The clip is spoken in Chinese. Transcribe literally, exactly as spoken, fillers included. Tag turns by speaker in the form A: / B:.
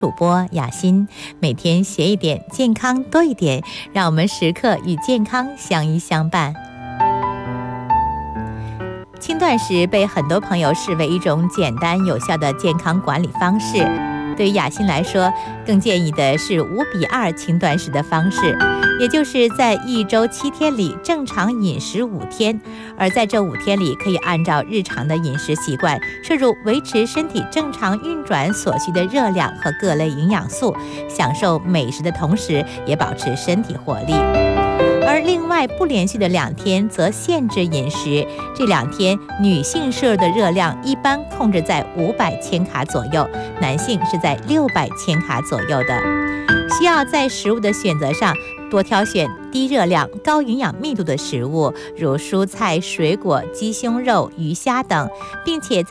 A: 主播雅欣，每天学一点，健康多一点，让我们时刻与健康相依相伴。轻断食被很多朋友视为一种简单有效的健康管理方式，对于雅欣来说，更建议的是五比二轻断食的方式，也就是在一周七天里正常饮食五天，而在这五天里可以按照日常的饮食习惯摄入维持身体正常运转所需的热量和各类营养素，享受美食的同时也保持身体活力。而另外不连续的两天则限制饮食，这两天女性摄入的热量一般控制在五百千卡左右，男性是在六百千卡左右的。需要在食物的选择上多挑选低热量、高营养密度的食物，如蔬菜、水果、鸡胸肉、鱼虾等，并且在